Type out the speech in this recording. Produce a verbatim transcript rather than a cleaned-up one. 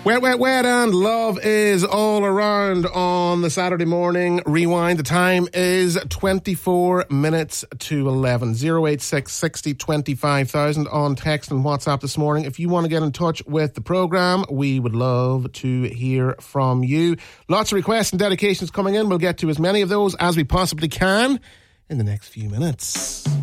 Wet, wet, wet, and love is all around on the Saturday morning rewind. The time is twenty-four minutes to eleven. oh eight six, sixty, twenty-five thousand on text and WhatsApp this morning. If you want to get in touch with the programme, we would love to hear from you. Lots of requests and dedications coming in. We'll get to as many of those as we possibly can in the next few minutes.